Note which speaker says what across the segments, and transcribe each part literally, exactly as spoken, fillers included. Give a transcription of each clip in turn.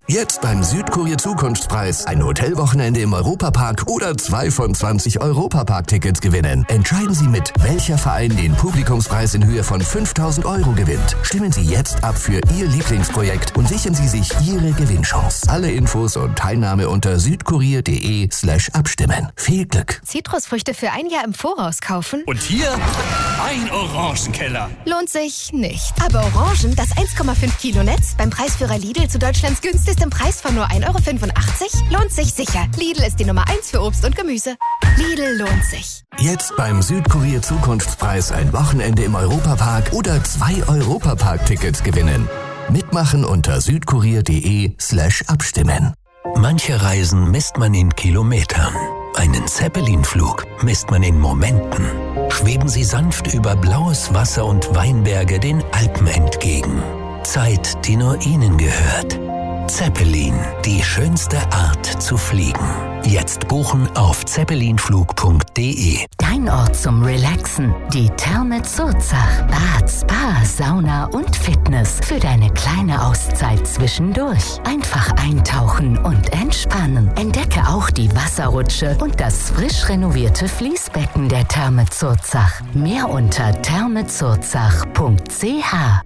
Speaker 1: Jetzt beim Südkurier Zukunftspreis ein Hotelwochenende im Europapark oder zwei von zwanzig Europapark-Tickets gewinnen. Entscheiden Sie mit, welcher Verein den Publikumspreis in Höhe von fünftausend Euro gewinnt. Stimmen Sie jetzt ab für Ihr Lieblingsprojekt und sichern Sie sich Ihre Gewinnchance. Alle Infos und Teilnahme unter südkurier.de slash abstimmen. Viel Glück!
Speaker 2: Zitrusfrüchte für ein Jahr im Voraus kaufen?
Speaker 3: Und hier ein Orangenkeller.
Speaker 2: Lohnt sich nicht. Aber Orangen, das eins Komma fünf Kilo Netz, beim Preisführer Lidl zu Deutschlands günstigstem Preis von nur ein Euro fünfundachtzig, lohnt sich sicher. Lidl ist die Nummer eins für Obst und Gemüse. Lidl lohnt sich.
Speaker 1: Jetzt beim Südkurier Zukunftspreis ein Wochenende im Europapark oder zwei Europapark-Tickets gewinnen. Mitmachen unter südkurier.de slash abstimmen.
Speaker 4: Manche Reisen misst man in Kilometern. Einen Zeppelin-Flug misst man in Momenten. Schweben Sie sanft über blaues Wasser und Weinberge den Alpen entgegen. Zeit, die nur Ihnen gehört. Zeppelin, die schönste Art zu fliegen. Jetzt buchen auf zeppelinflug punkt de.
Speaker 5: Dein Ort zum Relaxen. Die Therme Zurzach. Bad, Spa, Sauna und Fitness. Für deine kleine Auszeit zwischendurch. Einfach eintauchen und entspannen. Entdecke auch die Wasserrutsche und das frisch renovierte Fließbecken der Therme Zurzach. Mehr unter thermezurzach punkt c h.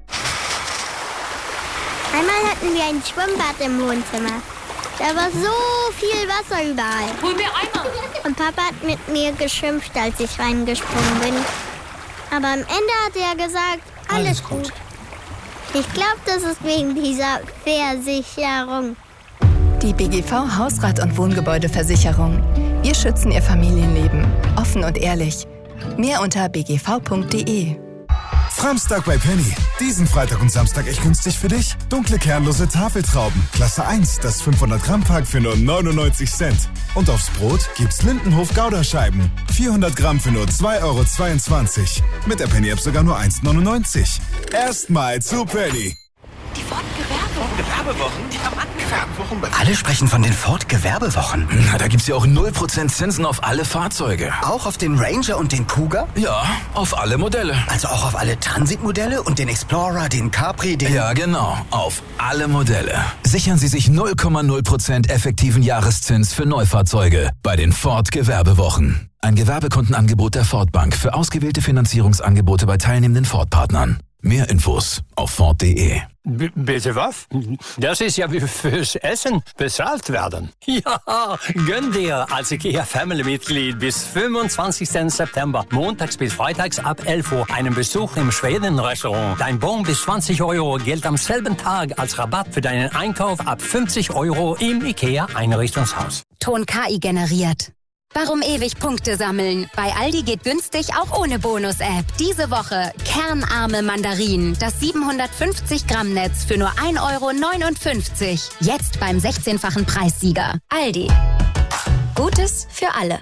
Speaker 6: Einmal hatten wir ein Schwimmbad im Wohnzimmer. Da war so viel Wasser überall.
Speaker 7: Hol mir Eimer.
Speaker 6: Und Papa hat mit mir geschimpft, als ich reingesprungen bin. Aber am Ende hat er gesagt, alles, alles gut. gut. Ich glaube, das ist wegen dieser Versicherung.
Speaker 8: Die B G V Hausrat- und Wohngebäudeversicherung. Wir schützen Ihr Familienleben. Offen und ehrlich. Mehr unter b g v punkt de.
Speaker 9: Framstag bei Penny. Diesen Freitag und Samstag echt günstig für dich. Dunkle kernlose Tafeltrauben. Klasse eins, das fünfhundert Gramm Pack für nur neunundneunzig Cent. Und aufs Brot gibt's Lindenhof Gouda-Scheiben. vierhundert Gramm für nur zwei Euro zweiundzwanzig. Mit der Penny-App sogar nur eins neunundneunzig. Erstmal zu Penny.
Speaker 7: Die Ford Gewerbewochen.
Speaker 3: Gewerbewochen? Ja, Mann, Gewerbewochen.
Speaker 10: Alle sprechen von den Ford Gewerbewochen.
Speaker 3: Na, da gibt's ja auch null Prozent Zinsen auf alle Fahrzeuge.
Speaker 10: Auch auf den Ranger und den Kuga?
Speaker 3: Ja, auf alle Modelle.
Speaker 10: Also auch auf alle Transitmodelle und den Explorer, den Capri, den...
Speaker 3: Ja, genau. Auf alle Modelle. Sichern Sie sich null Komma null Prozent effektiven Jahreszins für Neufahrzeuge bei den Ford Gewerbewochen. Ein Gewerbekundenangebot der Ford Bank für ausgewählte Finanzierungsangebote bei teilnehmenden Ford-Partnern. Mehr Infos auf ford punkt de.
Speaker 11: B- bitte was? Das ist ja wie fürs Essen bezahlt werden. Ja, gönn dir als IKEA-Family-Mitglied bis fünfundzwanzigsten September, montags bis freitags ab elf Uhr, einen Besuch im Schweden-Restaurant. Dein Bon bis zwanzig Euro gilt am selben Tag als Rabatt für deinen Einkauf ab fünfzig Euro im IKEA-Einrichtungshaus.
Speaker 5: Ton K I generiert. Warum ewig Punkte sammeln? Bei Aldi geht günstig auch ohne Bonus-App. Diese Woche kernarme Mandarinen. Das siebenhundertfünfzig Gramm Netz für nur ein Euro neunundfünfzig. Jetzt beim sechzehnfachen Preissieger. Aldi. Gutes für alle.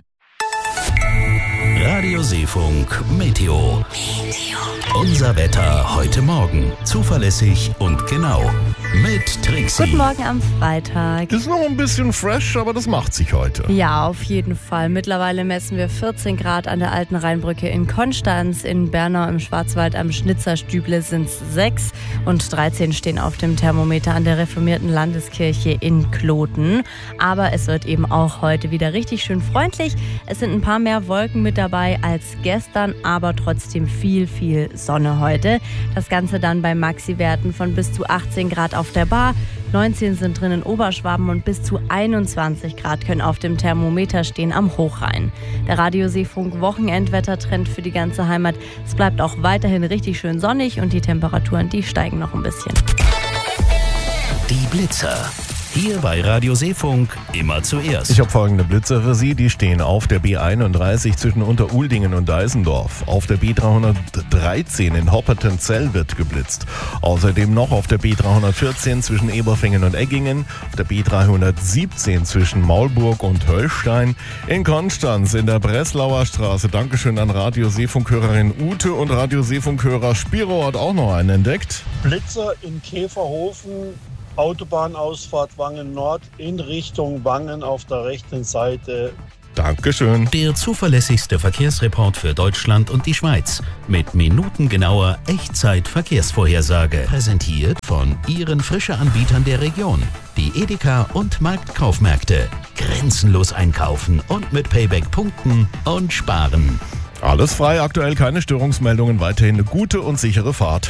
Speaker 12: Radio Seefunk Meteo. Meteo. Unser Wetter heute Morgen. Zuverlässig und genau. Mit Trixie.
Speaker 13: Guten Morgen am Freitag.
Speaker 14: Ist noch ein bisschen fresh, aber das macht sich heute.
Speaker 13: Ja, auf jeden Fall. Mittlerweile messen wir vierzehn Grad an der Alten Rheinbrücke in Konstanz. In Bernau im Schwarzwald am Schnitzerstüble sind es sechs und dreizehn stehen auf dem Thermometer an der reformierten Landeskirche in Kloten. Aber es wird eben auch heute wieder richtig schön freundlich. Es sind ein paar mehr Wolken mit dabei als gestern, aber trotzdem viel, viel Sonne heute. Das Ganze dann bei Maxi-Werten von bis zu achtzehn Grad auf der Bar. neunzehn sind drin in Oberschwaben und bis zu einundzwanzig Grad können auf dem Thermometer stehen am Hochrhein. Der Radio Seefunk Wochenendwettertrend für die ganze Heimat. Es bleibt auch weiterhin richtig schön sonnig und die Temperaturen, die steigen noch ein bisschen.
Speaker 12: Die Blitzer. Hier bei Radio Seefunk immer zuerst.
Speaker 14: Ich habe folgende Blitzer für Sie. Die stehen auf der B einunddreißig zwischen Unteruldingen und Deisendorf. Auf der B dreihundertdreizehn in Hoppertenzell wird geblitzt. Außerdem noch auf der B dreihundertvierzehn zwischen Eberfingen und Eggingen. Auf der B dreihundertsiebzehn zwischen Maulburg und Höllstein. In Konstanz in der Breslauer Straße. Dankeschön an Radio Seefunkhörerin Ute und Radio Seefunkhörer Spiro hat auch noch einen entdeckt.
Speaker 15: Blitzer in Käferhofen. Autobahnausfahrt Wangen Nord in Richtung Wangen auf der rechten Seite.
Speaker 14: Dankeschön.
Speaker 12: Der zuverlässigste Verkehrsreport für Deutschland und die Schweiz. Mit minutengenauer Echtzeit-Verkehrsvorhersage. Präsentiert von Ihren Frische-Anbietern der Region. Die Edeka und Marktkaufmärkte. Grenzenlos einkaufen und mit Payback punkten und sparen.
Speaker 14: Alles frei, aktuell keine Störungsmeldungen, weiterhin eine gute und sichere Fahrt.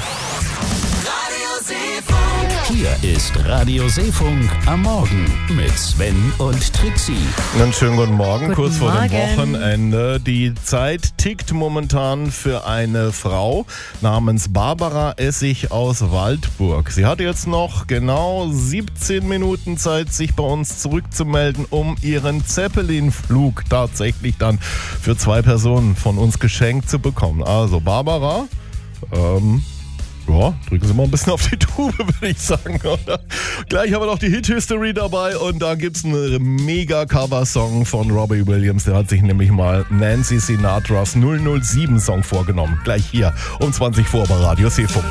Speaker 12: Hier ist Radio Seefunk am Morgen mit Sven und Trixie.
Speaker 14: Einen schönen guten Morgen,
Speaker 13: guten
Speaker 14: kurz vor
Speaker 13: Morgen.
Speaker 14: dem Wochenende. Die Zeit tickt momentan für eine Frau namens Barbara Essig aus Waldburg. Sie hat jetzt noch genau siebzehn Minuten Zeit, sich bei uns zurückzumelden, um ihren Zeppelin-Flug tatsächlich dann für zwei Personen von uns geschenkt zu bekommen. Also Barbara, ähm... ja, drücken Sie mal ein bisschen auf die Tube, würde ich sagen, oder? Gleich haben wir noch die Hit-History dabei und da gibt's einen Mega-Cover-Song von Robbie Williams. Der hat sich nämlich mal Nancy Sinatras null null sieben Song vorgenommen. Gleich hier um zwanzig vor bei Radio Seefunk.